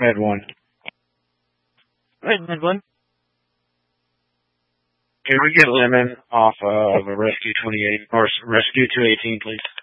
Med 1. Med 1. Can we get Lemon off of a Rescue 28, or Rescue 218, please?